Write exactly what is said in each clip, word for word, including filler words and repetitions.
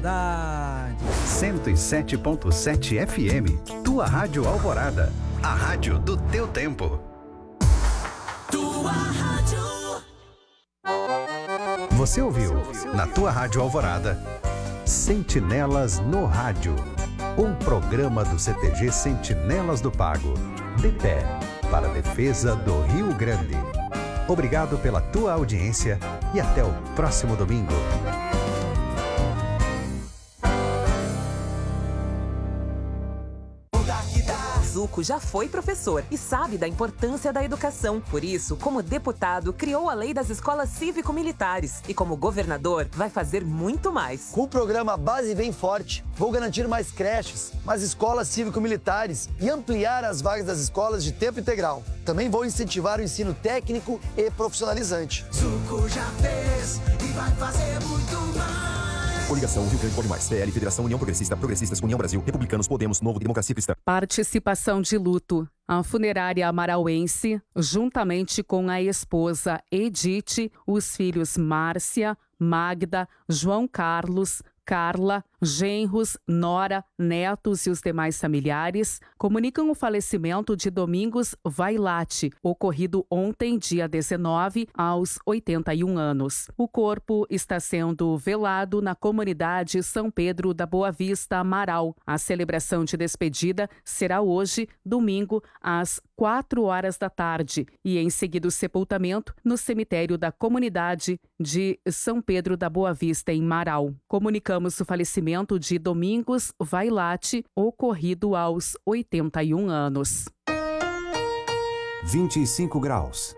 cidade. cento e sete ponto sete F M, tua Rádio Alvorada, a rádio do teu tempo. Tua rádio. Você ouviu, na tua Rádio Alvorada, Sentinelas no Rádio, um programa do C T G Sentinelas do Pago, de pé, para a defesa do Rio Grande. Obrigado pela tua audiência e até o próximo domingo. Zuco já foi professor e sabe da importância da educação. Por isso, como deputado, criou a Lei das Escolas Cívico-Militares e como governador, vai fazer muito mais. Com o programa Base Vem Forte, vou garantir mais creches, mais escolas cívico-militares e ampliar as vagas das escolas de tempo integral. Também vou incentivar o ensino técnico e profissionalizante. Zuco já fez e vai fazer muito mais. Coligação Rio Grande Pode Mais, P L, Federação União Progressista, Progressistas, União Brasil, Republicanos, Podemos, Novo, Democracia Cristã. Participação de luto. A funerária amarauense, juntamente com a esposa Edith, os filhos Márcia, Magda, João Carlos, Carla, genros, nora, netos e os demais familiares comunicam o falecimento de Domingos Vailate, ocorrido ontem, dia dezenove, aos oitenta e um anos. O corpo está sendo velado na comunidade São Pedro da Boa Vista, Amaral. A celebração de despedida será hoje, domingo, às quatro horas da tarde, e em seguida o sepultamento no cemitério da comunidade de São Pedro da Boa Vista, em Marau. Comunicamos o falecimento de Domingos Vailate, ocorrido aos oitenta e um anos. vinte e cinco graus.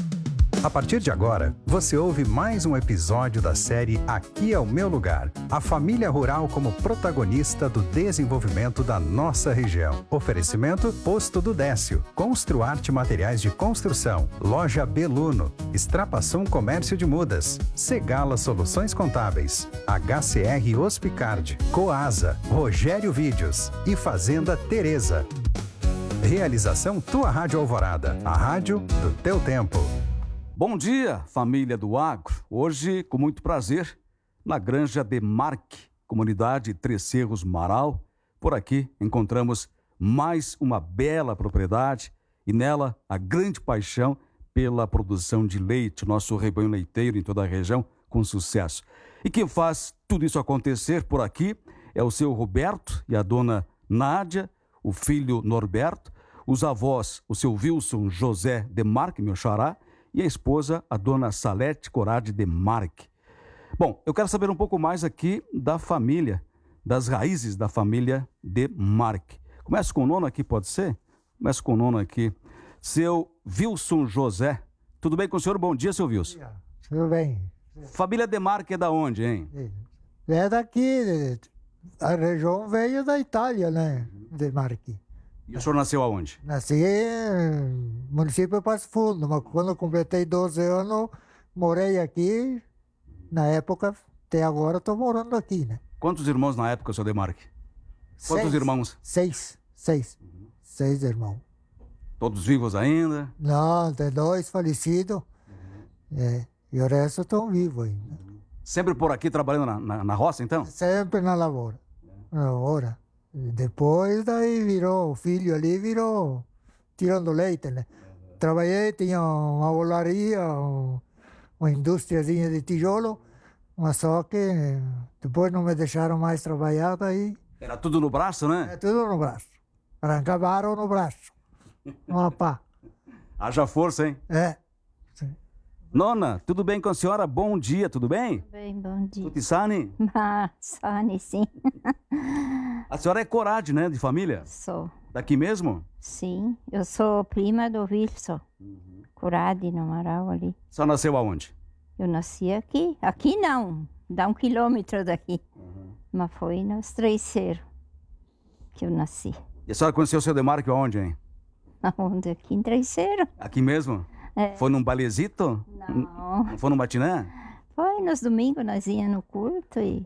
A partir de agora, você ouve mais um episódio da série Aqui é o Meu Lugar. A família rural como protagonista do desenvolvimento da nossa região. Oferecimento Posto do Décio, Construarte Materiais de Construção, Loja Beluno, Extrapassum Comércio de Mudas, Segala Soluções Contábeis, H C R Hospicard, Coasa, Rogério Vídeos e Fazenda Teresa. Realização Tua Rádio Alvorada, a rádio do teu tempo. Bom dia, família do agro. Hoje, com muito prazer, na Granja Demarque, comunidade Três Cerros, Marau. Por aqui encontramos mais uma bela propriedade e nela a grande paixão pela produção de leite, nosso rebanho leiteiro em toda a região, com sucesso. E quem faz tudo isso acontecer por aqui é o seu Roberto e a dona Nádia, o filho Norberto, os avós, o seu Wilson José Demarque, meu xará, e a esposa, a dona Salete Corade Demarque. Bom, eu quero saber um pouco mais aqui da família, das raízes da família Demarque. Começo com o nono aqui, pode ser? Começo com o nono aqui. Seu Wilson José. Tudo bem com o senhor? Bom dia, seu Wilson. Tudo bem. Família Demarque é da onde, hein? É daqui, a região veio da Itália, né? Demarque. E o senhor nasceu aonde? Nasci no município de Passo Fundo, mas quando eu completei doze anos, morei aqui. Na época, até agora, estou morando aqui, né? Quantos irmãos na época, seu Demarque? Quantos seis, irmãos? Seis, seis. Uhum. Seis irmãos. Todos vivos ainda? Não, tem dois falecidos. Uhum. É, e o resto estão vivos ainda. Sempre por aqui trabalhando na, na, na roça, então? Sempre na lavoura. Na lavoura. Depois daí virou, o filho ali virou tirando leite, né? Trabalhei, tinha uma olaria, uma indústriazinha de tijolo, mas só que depois não me deixaram mais trabalhar, daí... Era tudo no braço, né? É tudo no braço. Arrancavam no braço. Uma pá. Haja força, hein? É. Nona, tudo bem com a senhora? Bom dia, tudo bem? Tudo bem, bom dia. Tudo sane? Ah, sane, sim. A senhora é Corade, né, de família? Sou. Daqui mesmo? Sim, eu sou prima do Wilson. Uhum. Corade, no Amaral, ali. A senhora nasceu aonde? Eu nasci aqui. Aqui não, dá um quilômetro daqui. Uhum. Mas foi nos Três Cerros que eu nasci. E a senhora conheceu o seu Demarque aonde, hein? Aonde? Aqui em Três Cerros. Aqui mesmo? É. Foi num balezito? Não. Não foi num matinã? Foi nos domingos, nós íamos no culto e...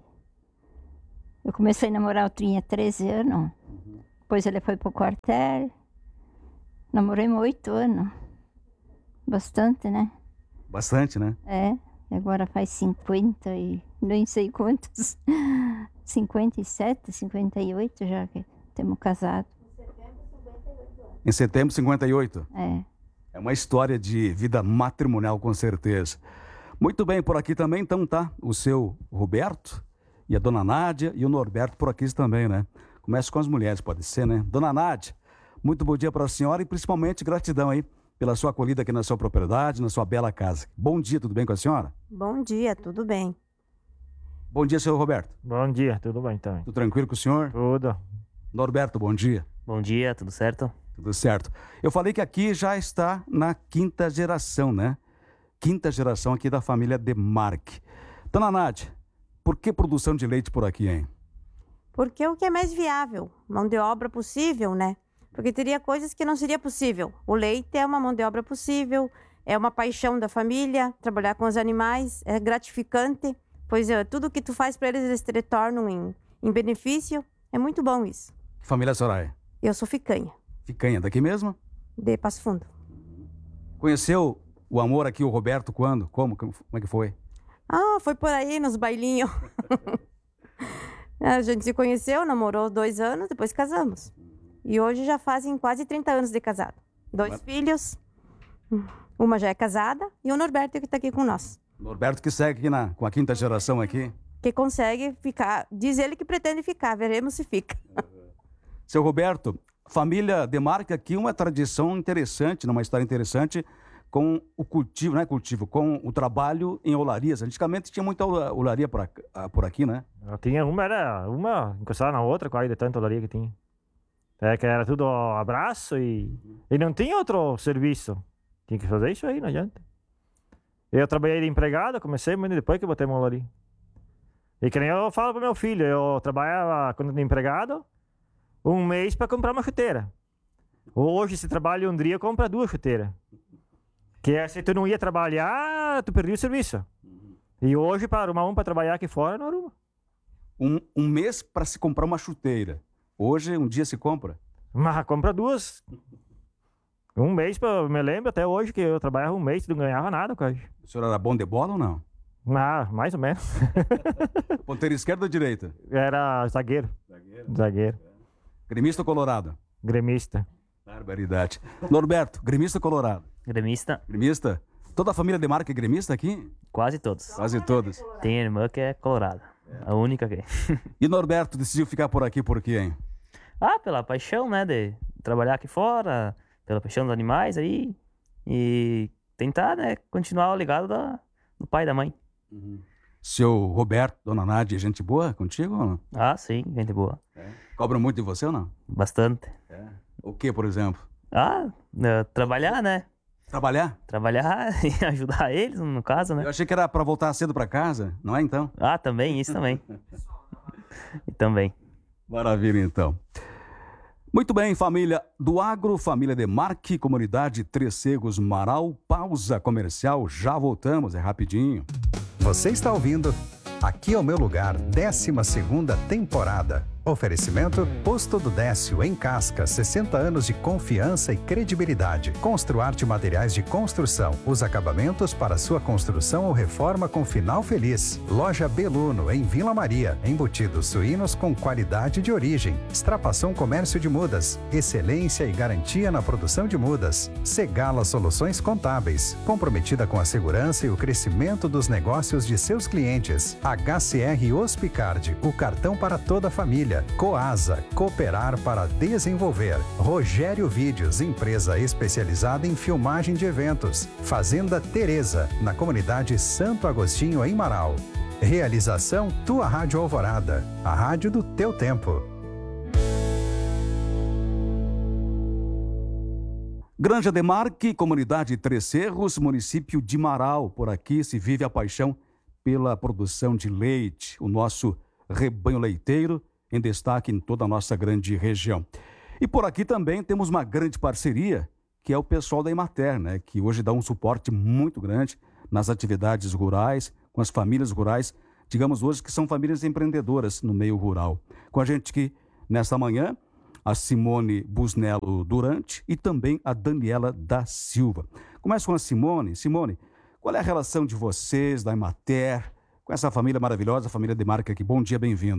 Eu comecei a namorar, eu tinha treze anos. Uhum. Depois ele foi pro quartel. Namoramos oito anos. Bastante, né? Bastante, né? É. Agora faz cinquenta e nem sei quantos. cinquenta e sete, cinquenta e oito já que temos casado. Em setembro de cinquenta e oito. É. É uma história de vida matrimonial, com certeza. Muito bem, por aqui também, então tá o seu Roberto e a dona Nádia e o Norberto por aqui também, né? Começa com as mulheres, pode ser, né? Dona Nádia, muito bom dia para a senhora e principalmente gratidão aí pela sua acolhida aqui na sua propriedade, na sua bela casa. Bom dia, tudo bem com a senhora? Bom dia, tudo bem. Bom dia, senhor Roberto. Bom dia, tudo bem também. Tudo tranquilo com o senhor? Tudo. Norberto, bom dia. Bom dia, tudo certo? Tudo certo. Eu falei que aqui já está na quinta geração, né? Quinta geração aqui da família Demarque. Dona Nádia, por que produção de leite por aqui, hein? Porque é o que é mais viável, mão de obra possível, né? Porque teria coisas que não seria possível. O leite é uma mão de obra possível, é uma paixão da família, trabalhar com os animais é gratificante, pois é, tudo que tu faz para eles, eles te retornam em, em benefício. É muito bom isso. Que família a senhora é? Eu sou Ficanha. Ficanha, daqui mesmo? De Passo Fundo. Conheceu o amor aqui, o Roberto, quando? Como? Como é que foi? Ah, foi por aí, nos bailinhos. A gente se conheceu, namorou dois anos, depois casamos. E hoje já fazem quase trinta anos de casado. Dois Mas... filhos, uma já é casada e o Norberto que está aqui com nós. Norberto que segue aqui na, com a quinta geração aqui. Que consegue ficar, diz ele que pretende ficar, veremos se fica. Seu Roberto, família Demarque aqui uma tradição interessante, uma história interessante com o cultivo, não é cultivo, com o trabalho em olarias. Antigamente tinha muita olaria por aqui, por aqui, né? Eu tinha uma, era uma encostada na outra, quase de tanta olaria que tinha. É que era tudo abraço e, e não tinha outro serviço. Tinha que fazer isso aí, não adianta. Eu trabalhei de empregado, comecei, mas depois que botei uma olaria. E que nem eu falo pro meu filho, eu trabalhava quando de empregado, um mês para comprar uma chuteira. Hoje, se trabalha um dia, compra duas chuteiras. Que é, se tu não ia trabalhar, tu perdia o serviço. E hoje, para arrumar um para trabalhar aqui fora, não arruma. Um, um mês para se comprar uma chuteira. Hoje, um dia se compra? Mas compra duas. Um mês, eu me lembro até hoje que eu trabalhava um mês e não ganhava nada, quase. O senhor era bom de bola ou não? Ah, mais ou menos. Ponteira esquerda ou direita? Era zagueiro. Zagueiro? Zagueiro. Gremista ou colorado? Gremista. Barbaridade. Norberto, gremista ou colorado? Gremista. Gremista? Toda a família Demarque é gremista aqui? Quase todos. Quase todos. Tem irmã que é colorada. É. A única que é. E Norberto decidiu ficar por aqui por quê, hein? Ah, pela paixão, né, de trabalhar aqui fora, pela paixão dos animais aí, e tentar, né, continuar o legado da, do pai e da mãe. Uhum. Seu Roberto, dona Nádia, gente boa contigo ou não? Ah, sim, gente boa. É. Cobram muito de você ou não? Bastante. É. O que, por exemplo? Ah, uh, trabalhar, né? Trabalhar? Trabalhar e ajudar eles, no caso, né? Eu achei que era para voltar cedo para casa, não é então? Ah, também, isso também. E também. Maravilha, então. Muito bem, família do Agro, família Demarque, comunidade Três Cegos Marau, pausa comercial, já voltamos, é rapidinho. Você está ouvindo Aqui é o Meu Lugar, décima segunda temporada. Oferecimento Posto do Décio, em Casca, sessenta anos de confiança e credibilidade. Construarte Materiais de Construção, os acabamentos para sua construção ou reforma com final feliz. Loja Beluno, em Vila Maria, embutidos suínos com qualidade de origem. Extrapação Comércio de Mudas, excelência e garantia na produção de mudas. Segala Soluções Contábeis, comprometida com a segurança e o crescimento dos negócios de seus clientes. H C R Hospicard, o cartão para toda a família. Coasa, cooperar para desenvolver. Rogério Vídeos, empresa especializada em filmagem de eventos. Fazenda Teresa, na comunidade Santo Agostinho, em Marau. Realização Tua Rádio Alvorada, a rádio do teu tempo. Granja Demarque, comunidade Três Cerros, município de Marau. Por aqui se vive a paixão pela produção de leite, o nosso rebanho leiteiro, em destaque em toda a nossa grande região. E por aqui também temos uma grande parceria, que é o pessoal da Emater, né, que hoje dá um suporte muito grande nas atividades rurais, com as famílias rurais, digamos hoje que são famílias empreendedoras no meio rural. Com a gente aqui nesta manhã, a Simone Busnello Durante e também a Daniela da Silva. Começo com a Simone. Simone, qual é a relação de vocês, da Emater, com essa família maravilhosa, a família Demarque aqui? Bom dia, bem-vinda.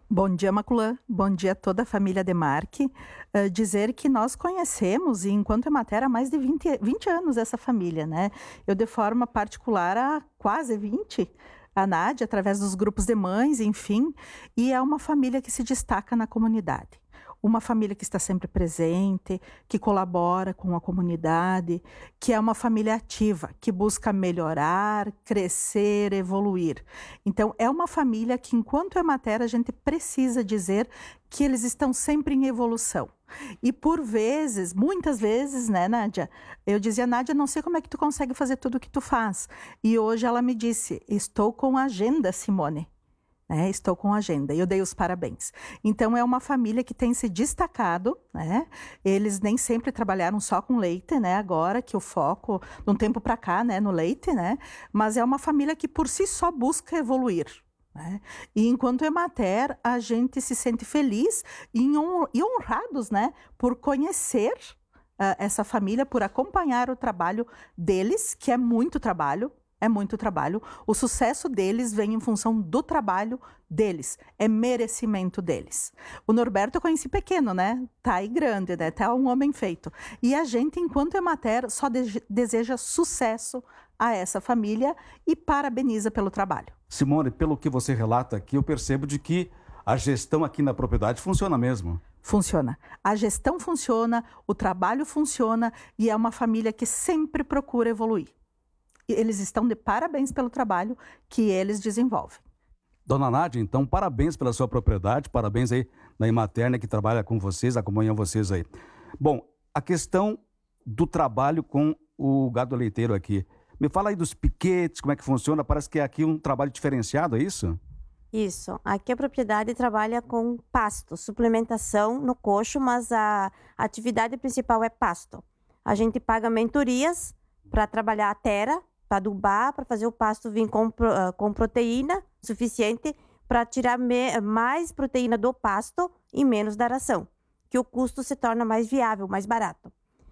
Bom dia, Maculã. Bom dia a toda a família Demarque. Uh, dizer que nós conhecemos, e enquanto Emater, há mais de vinte, vinte anos essa família, né? Eu, de forma particular, há quase vinte, a Nádia, através dos grupos de mães, enfim, e é uma família que se destaca na comunidade. Uma família que está sempre presente, que colabora com a comunidade, que é uma família ativa, que busca melhorar, crescer, evoluir. Então, é uma família que, enquanto Emater, a gente precisa dizer que eles estão sempre em evolução. E por vezes, muitas vezes, né, Nádia? Eu dizia, Nádia, não sei como é que tu consegue fazer tudo o que tu faz. E hoje ela me disse, estou com agenda, Simone. É, estou com agenda, e eu dei os parabéns. Então, é uma família que tem se destacado, né? Eles nem sempre trabalharam só com leite, né? Agora que o foco, de um tempo para cá, né? No leite, né? Mas é uma família que por si só busca evoluir, né? E enquanto Emater, a gente se sente feliz e honrados, né? Por conhecer uh, essa família, por acompanhar o trabalho deles, que é muito trabalho, É muito trabalho. O sucesso deles vem em função do trabalho deles. É merecimento deles. O Norberto eu conheci pequeno, né? Tá aí grande, né? Tá um homem feito. E a gente, enquanto Emater, só de- deseja sucesso a essa família e parabeniza pelo trabalho. Simone, pelo que você relata aqui, eu percebo de que a gestão aqui na propriedade funciona mesmo. Funciona. A gestão funciona, o trabalho funciona e é uma família que sempre procura evoluir. Eles estão de parabéns pelo trabalho que eles desenvolvem. Dona Nádia, então, parabéns pela sua propriedade, parabéns aí na Emater, né, que trabalha com vocês, acompanha vocês aí. Bom, a questão do trabalho com o gado leiteiro aqui. Me fala aí dos piquetes, como é que funciona, parece que é aqui um trabalho diferenciado, é isso? Isso. Aqui a propriedade trabalha com pasto, suplementação no coxo, mas a atividade principal é pasto. A gente paga mentorias para trabalhar a terra, para adubar, para fazer o pasto vir com, uh, com proteína suficiente para tirar me- mais proteína do pasto e menos da ração, que o custo se torna mais viável, mais barato.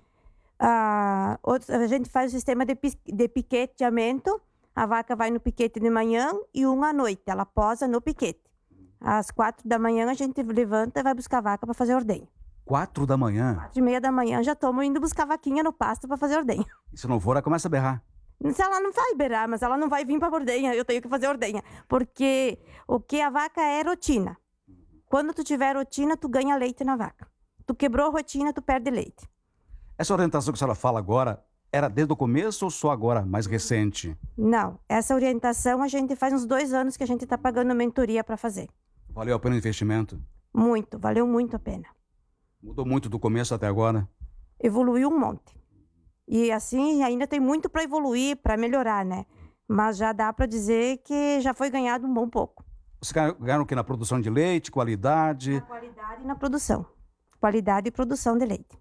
Uh, outro, a gente faz o sistema de, pis- de piqueteamento, a vaca vai no piquete de manhã e um à noite, ela posa no piquete. Às quatro da manhã a gente levanta e vai buscar a vaca para fazer ordenha. Quatro da manhã? Quatro e meia da manhã já estamos indo buscar a vaquinha no pasto para fazer ordenha. E se não for, ela começa a berrar. Se ela não vai beirar, mas ela não vai vir para ordenha, eu tenho que fazer ordenha. Porque o que a vaca é rotina. Quando tu tiver rotina, tu ganha leite na vaca. Tu quebrou a rotina, tu perde leite. Essa orientação que a senhora fala agora, era desde o começo ou só agora, mais recente? Não, essa orientação a gente faz uns dois anos que a gente está pagando mentoria para fazer. Valeu a pena o investimento? Muito, valeu muito a pena. Mudou muito do começo até agora? Evoluiu um monte. E assim, ainda tem muito para evoluir, para melhorar, né? Mas já dá para dizer que já foi ganhado um bom pouco. Vocês ganharam o quê? Na produção de leite, qualidade? Na qualidade e na produção. Qualidade e produção de leite.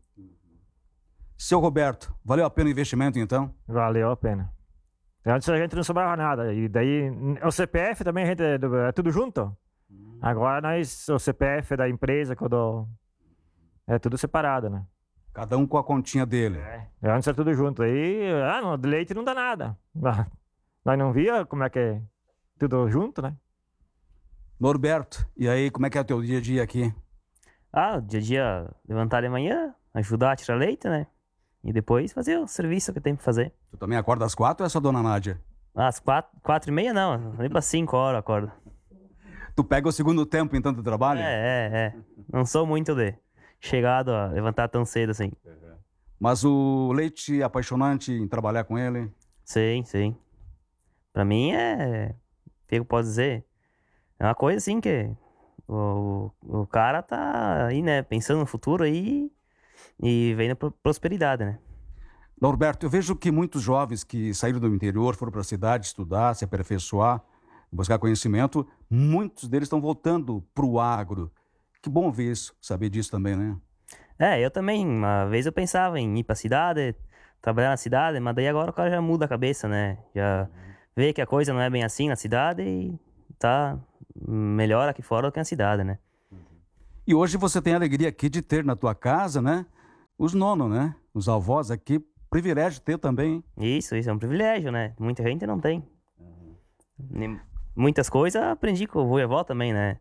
Seu Roberto, valeu a pena o investimento então? Valeu a pena. Antes a gente não sobrava nada. E daí, o C P F também, a gente é, é tudo junto. Agora nós, o C P F da empresa, quando é tudo separado, né? Cada um com a continha dele. É, antes era tudo junto. Aí, ah, não, de leite não dá nada. Ah, nós não via como é que é tudo junto, né? Norberto, e aí, como é que é o teu dia a dia aqui? Ah, o dia a dia, levantar de manhã, ajudar a tirar leite, né? E depois fazer o serviço que tem pra fazer. Tu também acorda às quatro ou é só Dona Nádia? Às quatro, quatro e meia não, nem pra cinco horas eu acordo. Tu pega o segundo tempo então do trabalho? É, é, é. Não sou muito de chegado a levantar tão cedo assim. Mas o leite é apaixonante em trabalhar com ele? Sim, sim. Pra mim é, o que eu posso dizer? É uma coisa assim que o, o cara tá aí, né, pensando no futuro aí e vem na prosperidade, né? Norberto, eu vejo que muitos jovens que saíram do interior, foram para a cidade estudar, se aperfeiçoar, buscar conhecimento, muitos deles estão voltando para o agro. Que bom ver isso, saber disso também, né? É, eu também, uma vez eu pensava em ir pra cidade, trabalhar na cidade, mas daí agora o cara já muda a cabeça, né? Já vê que a coisa não é bem assim na cidade e tá melhor aqui fora do que na cidade, né? E hoje você tem a alegria aqui de ter na tua casa, né? Os nonos, né? Os avós aqui, privilégio ter também. Isso, isso é um privilégio, né? Muita gente não tem. Uhum. Muitas coisas aprendi com o vô e a avó também, né?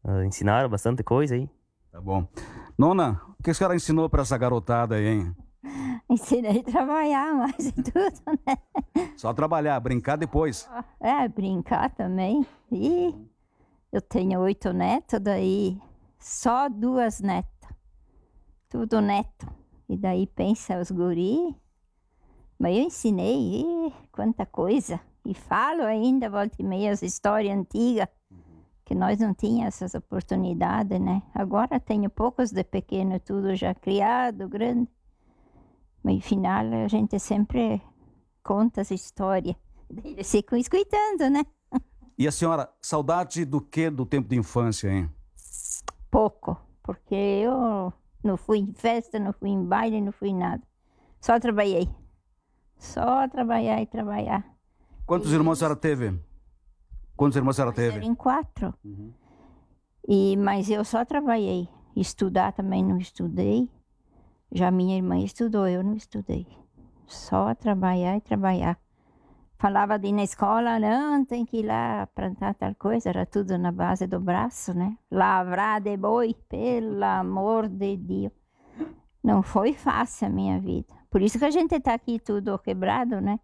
Uh, ensinaram bastante coisa aí. Tá bom. Nona, o que a senhora ensinou para essa garotada aí, hein? Ensinei a trabalhar mais e tudo, né? Só trabalhar, brincar depois. É, brincar também. E eu tenho oito netos, daí só duas netas. Tudo neto. E daí pensa os guri. Mas eu ensinei, e quanta coisa. E falo ainda, volta e meia, as histórias antigas. Que nós não tínhamos essas oportunidades, né? Agora tenho poucos de pequeno, tudo já criado, grande. Mas, afinal, a gente sempre conta as histórias. Eles ficam escutando, né? E a senhora, saudade do que do tempo de infância, hein? Pouco, porque eu não fui em festa, não fui em baile, não fui em nada. Só trabalhei. Só trabalhar e trabalhar. Quantos e... irmãos a senhora teve? Quantos irmãos a senhora teve? Em quatro. Uhum. E, mas eu só trabalhei. Estudar também não estudei. Já minha irmã estudou, eu não estudei. Só trabalhar e trabalhar. Falava de ir na escola, não, tem que ir lá plantar tal coisa. Era tudo na base do braço, né? Lavrar de boi, pelo amor de Deus. Não foi fácil a minha vida. Por isso que a gente tá aqui tudo quebrado, né?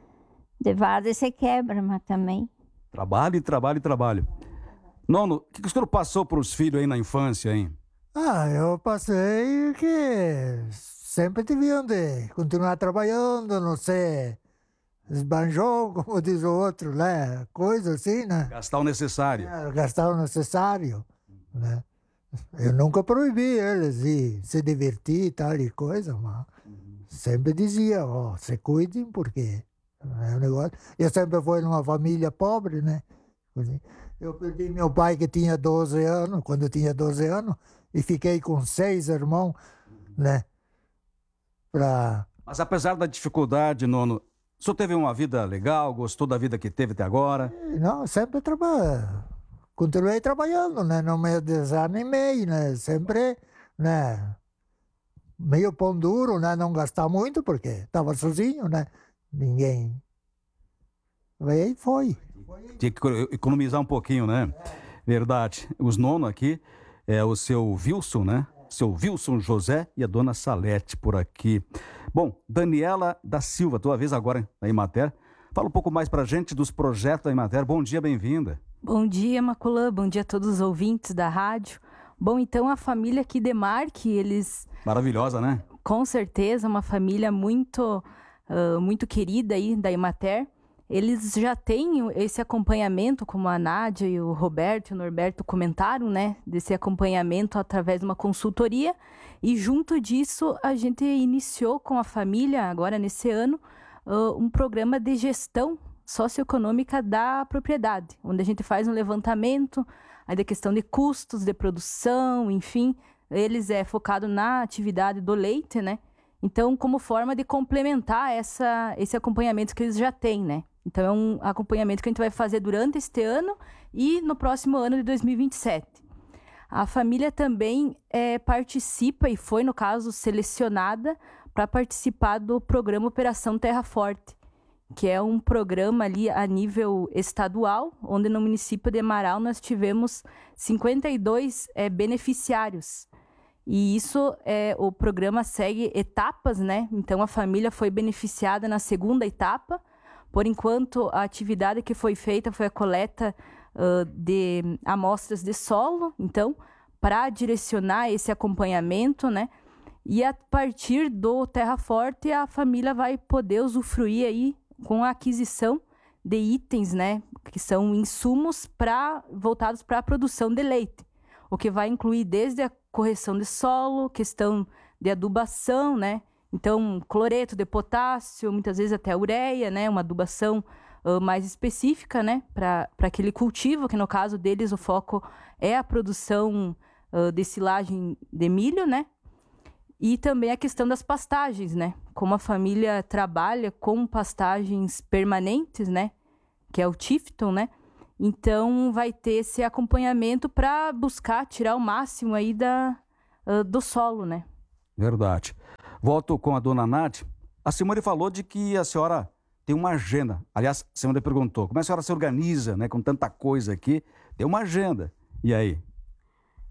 De base se quebra, mas também... Trabalho, trabalho, trabalho. Nono, o que o senhor passou para os filhos aí na infância, hein? Ah, eu passei que sempre deviam de continuar trabalhando, não sei, esbanjou, como diz o outro, né? Coisa assim, né? Gastar o necessário. É, gastar o necessário, né? Eu nunca proibi eles de se divertir e tal e coisa, mas sempre dizia, ó, oh, se cuidem porque é um negócio. Eu sempre fui numa família pobre, né? Eu perdi meu pai que tinha doze anos, quando eu tinha doze anos, e fiquei com seis irmãos, né? Pra... Mas apesar da dificuldade, Nono, o senhor teve uma vida legal, gostou da vida que teve até agora? Não, sempre trabalhei. Continuei trabalhando, né? Não me desanimei, né? Sempre, né? Meio pão duro, né? Não gastar muito, porque estava sozinho, né? Ninguém... Aí foi. Tinha que economizar um pouquinho, né? Verdade. Os Nono aqui é o seu Wilson, né? Seu Wilson José e a dona Salete por aqui. Bom, Daniela da Silva, tua vez agora na Emater. Fala um pouco mais pra gente dos projetos da Emater. Bom dia, bem-vinda. Bom dia, Maculã. Bom dia a todos os ouvintes da rádio. Bom, então a família aqui Demarque, eles... Maravilhosa, né? Com certeza, uma família muito, uh, muito querida aí da Emater. Eles já têm esse acompanhamento, como a Nádia e o Roberto e o Norberto comentaram, né? Desse acompanhamento através de uma consultoria. E junto disso, a gente iniciou com a família, agora nesse ano, uh, um programa de gestão socioeconômica da propriedade, onde a gente faz um levantamento, aí da questão de custos de produção, enfim. Eles é focado na atividade do leite, né? Então, como forma de complementar essa, esse acompanhamento que eles já têm, né? Então, é um acompanhamento que a gente vai fazer durante este ano e no próximo ano de dois mil e vinte e sete. A família também é, participa e foi, no caso, selecionada para participar do programa Operação Terra Forte, que é um programa ali a nível estadual, onde no município de Amaral nós tivemos cinquenta e dois é, beneficiários. E isso, é, o programa segue etapas, né? Então, a família foi beneficiada na segunda etapa. Por enquanto, a atividade que foi feita foi a coleta uh, de amostras de solo, então, para direcionar esse acompanhamento, né? E a partir do Terra Forte, a família vai poder usufruir aí com a aquisição de itens, né? Que são insumos pra, voltados para a produção de leite, o que vai incluir desde a correção de solo, questão de adubação, né? Então, cloreto de potássio, muitas vezes até ureia, né? Uma adubação uh, mais específica, né? Para aquele cultivo, que no caso deles o foco é a produção uh, de silagem de milho, né? E também a questão das pastagens, né? Como a família trabalha com pastagens permanentes, né? Que é o Tifton, né? Então, vai ter esse acompanhamento para buscar tirar o máximo aí da, uh, do solo, né? Verdade. Volto com a dona Nádia. A Simone falou de que a senhora tem uma agenda. Aliás, a Simone perguntou, como a senhora se organiza, né, com tanta coisa aqui? Tem uma agenda. E aí?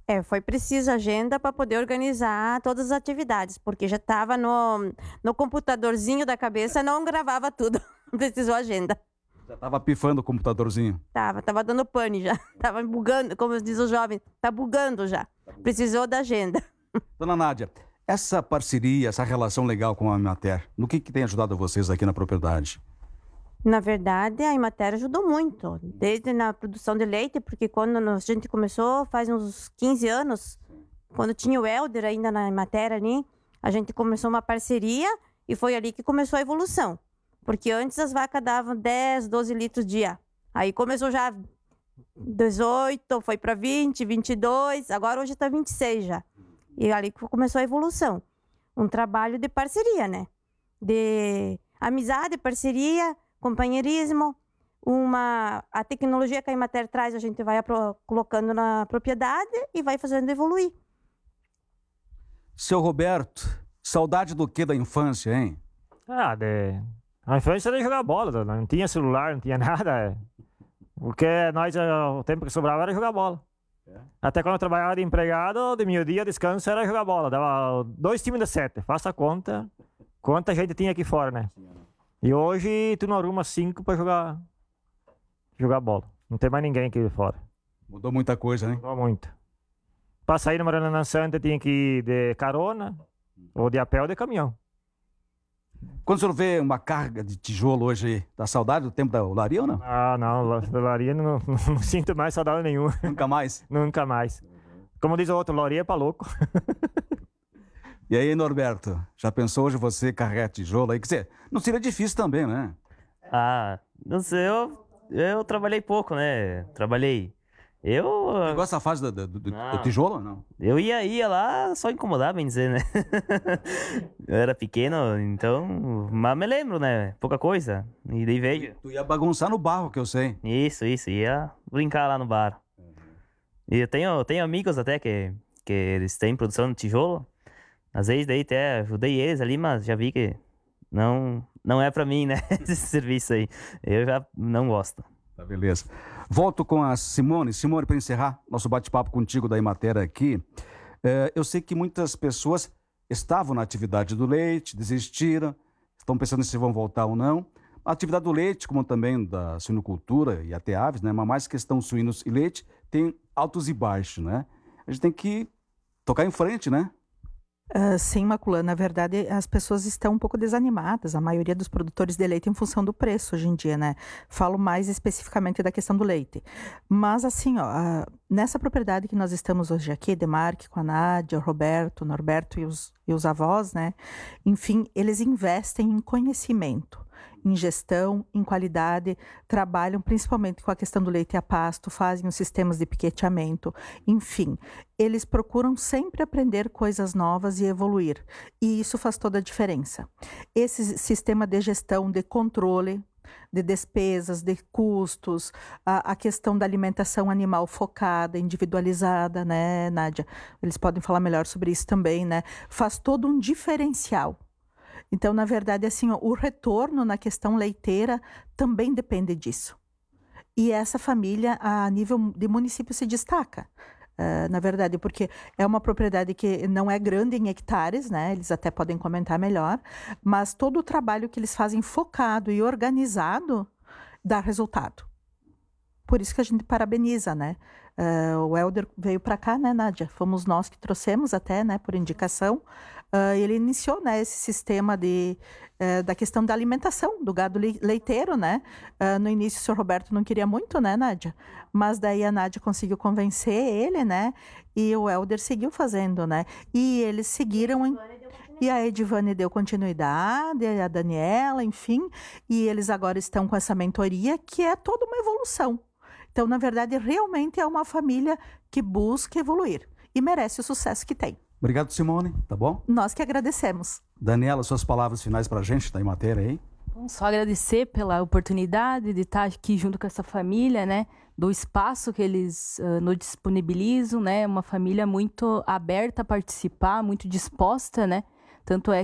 É, foi preciso agenda para poder organizar todas as atividades, porque já estava no, no computadorzinho da cabeça, não gravava tudo. Precisou agenda. Já estava pifando o computadorzinho. Tava, tava dando pane já. Tava bugando, como diz o jovem, tá bugando já. Precisou da agenda. Dona Nádia, essa parceria, essa relação legal com a Emater, no que, que tem ajudado vocês aqui na propriedade? Na verdade, a Emater ajudou muito, desde na produção de leite, porque quando a gente começou, faz uns quinze anos, quando tinha o Helder ainda na Emater ali, a gente começou uma parceria e foi ali que começou a evolução. Porque antes as vacas davam dez, doze litros dia. Aí começou já dezoito, foi para vinte, vinte e dois, agora hoje está vinte e seis já. E ali que começou a evolução. Um trabalho de parceria, né? De amizade, parceria, companheirismo, uma, a tecnologia que a Emater traz, a gente vai apro, colocando na propriedade e vai fazendo evoluir. Seu Roberto, saudade do que da infância, hein? Ah, de... a infância era jogar bola, não tinha celular, não tinha nada. O que nós, o tempo que sobrava era jogar bola. É. Até quando eu trabalhava de empregado, de meio dia, descanso, era jogar bola. Dava dois times de sete, faça a conta, quanta gente tinha aqui fora, né? E hoje tu não arruma cinco para jogar, jogar bola. Não tem mais ninguém aqui fora. Mudou muita coisa, né? Mudou muito. Para sair no Maranhão Santa tinha que ir de carona, ou de a pé ou de caminhão. Quando o senhor vê uma carga de tijolo hoje, dá saudade do tempo da olaria ou não? Ah, não, da olaria não, não, não sinto mais saudade nenhuma. Nunca mais? Nunca mais. Como diz o outro, olaria é pra louco. E aí, Norberto, já pensou hoje você carregar tijolo aí? Quer dizer, não seria difícil também, né? Ah, não sei, eu, eu trabalhei pouco, né? Trabalhei. Eu... Pegou essa fase do, do, do, do tijolo ou não? Eu ia, ia lá só incomodar, bem dizer, né? Eu era pequeno, então... Mas me lembro, né? Pouca coisa. E daí vejo. Tu ia bagunçar no barro, que eu sei. Isso, isso. Ia brincar lá no bar. Uhum. E eu tenho, tenho amigos até que, que eles têm produção de tijolo. Às vezes daí até ajudei eles ali, mas já vi que não, não é pra mim, né? Esse serviço aí. Eu já não gosto. Tá, beleza. Volto com a Simone. Simone, para encerrar nosso bate-papo contigo da Emater aqui, é, eu sei que muitas pessoas estavam na atividade do leite, desistiram, estão pensando se vão voltar ou não. A atividade do leite, como também da suinocultura e até aves, né, mas mais questão suínos e leite, tem altos e baixos, né? A gente tem que tocar em frente, né? Uh, sim, Maculã, na verdade as pessoas estão um pouco desanimadas, a maioria dos produtores de leite em função do preço hoje em dia, né? Falo mais especificamente da questão do leite. Mas assim, ó, uh, nessa propriedade que nós estamos hoje aqui, Demarque, com a Nádia, o Roberto, o Norberto e os, e os avós, né? Enfim, eles investem em conhecimento, em gestão, em qualidade, trabalham principalmente com a questão do leite a pasto, fazem os sistemas de piqueteamento, enfim, eles procuram sempre aprender coisas novas e evoluir, e isso faz toda a diferença. Esse sistema de gestão, de controle, de despesas, de custos, a, a questão da alimentação animal focada, individualizada, né, Nádia? Eles podem falar melhor sobre isso também, né? Faz todo um diferencial. Então, na verdade, assim, ó, o retorno na questão leiteira também depende disso. E essa família, a nível de município, se destaca, uh, na verdade, porque é uma propriedade que não é grande em hectares, né? Eles até podem comentar melhor, mas todo o trabalho que eles fazem focado e organizado dá resultado. Por isso que a gente parabeniza, né? Uh, o Helder veio para cá, né, Nádia? Fomos nós que trouxemos até, né, por indicação. Uh, ele iniciou, né, esse sistema de, uh, da questão da alimentação do gado leiteiro, né? Uh, no início o senhor Roberto não queria muito, né, Nádia? Mas daí a Nádia conseguiu convencer ele, né? E o Helder seguiu fazendo, né? E eles seguiram... Em... E a Edivane deu continuidade, a Daniela, enfim. E eles agora estão com essa mentoria, que é toda uma evolução. Então, na verdade, realmente é uma família que busca evoluir e merece o sucesso que tem. Obrigado, Simone, tá bom? Nós que agradecemos. Daniela, suas palavras finais para a gente da Emater aí? Bom, só agradecer pela oportunidade de estar aqui junto com essa família, né? Do espaço que eles uh, nos disponibilizam, né? Uma família muito aberta a participar, muito disposta, né? Tanto é